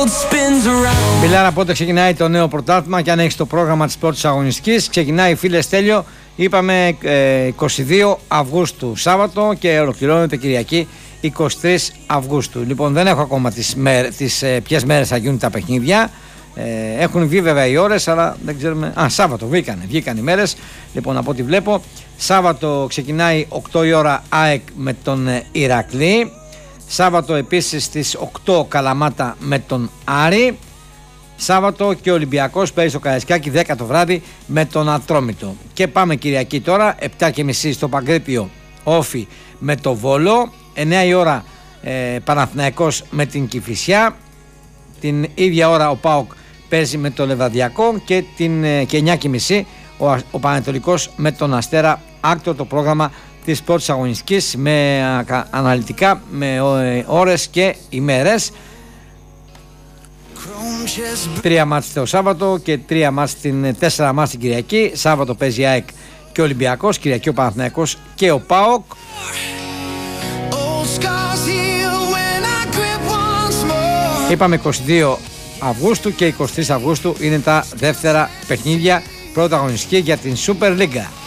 Μιλάρα, πότε ξεκινάει το νέο πρωτάθλημα και αν έχεις το πρόγραμμα της πρώτης αγωνιστικής. Ξεκινάει, φίλε Στέλιο, είπαμε 22 Αυγούστου Σάββατο και ολοκληρώνεται Κυριακή 23 Αυγούστου. Λοιπόν, δεν έχω ακόμα ποιες μέρες θα γίνουν τα παιχνίδια. Έχουν βγει βέβαια οι ώρες, αλλά δεν ξέρουμε. Σάββατο βγήκαν οι μέρες. Λοιπόν, από ό,τι βλέπω, Σάββατο ξεκινάει 8 η ώρα ΑΕΚ με τον Ηρακλή. Σάββατο επίσης στις 8 Καλαμάτα με τον Άρη. Σάββατο και Ολυμπιακός παίζει στο Καραϊσκάκι 10 το βράδυ με τον Ατρόμητο. Και πάμε Κυριακή τώρα, 7.30 στο Παγκρίπιο Όφι με το Βόλο. 9 η ώρα Παναθηναϊκός με την Κηφισιά. Την ίδια ώρα ο ΠΑΟΚ παίζει με το Λεβαδιακό και 9.30 ο Πανετολικός με τον Αστέρα. Άκτο το πρόγραμμα της πρώτης αγωνιστικής με αναλυτικά, με ώρες και ημέρες. 3 μάτς το Σάββατο και 4 μάτς την Κυριακή. Σάββατο παίζει ΑΕΚ και ο Ολυμπιακός, Κυριακή ο Παναθηναϊκός και ο ΠΑΟΚ. Είπαμε 22 Αυγούστου και 23 Αυγούστου είναι τα δεύτερα παιχνίδια πρώτα αγωνιστική για την Super League.